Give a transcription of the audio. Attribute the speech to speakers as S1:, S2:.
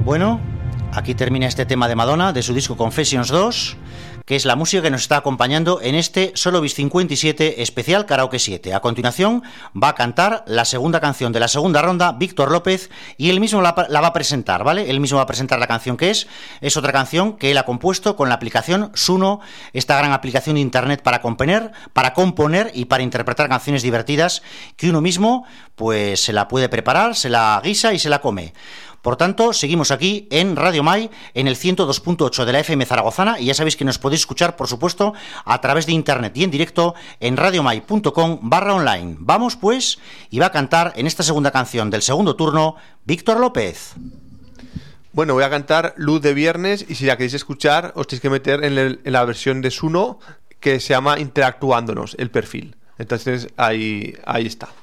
S1: Bueno, aquí termina este tema de Madonna, de su disco Confessions 2, que es la música que nos está acompañando en este Solo Bis 57 especial Karaoke 7. A continuación va a cantar la segunda canción de la segunda ronda, Víctor López, y él mismo la va a presentar, ¿vale? Él mismo va a presentar la canción que es otra canción que él ha compuesto con la aplicación Suno, esta gran aplicación de internet para componer y para interpretar canciones divertidas que uno mismo pues se la puede preparar, se la guisa y se la come. Por tanto, seguimos aquí en Radio Mai, en el 102.8 de la FM zaragozana, y ya sabéis que nos podéis escuchar, por supuesto, a través de internet y en directo en radiomai.com/online. Vamos, pues, y va a cantar en esta segunda canción del segundo turno, Víctor López.
S2: Bueno, voy a cantar Luz de Viernes, y si la queréis escuchar, os tenéis que meter en la versión de Suno, que se llama Interactuándonos, el perfil. Entonces, ahí está.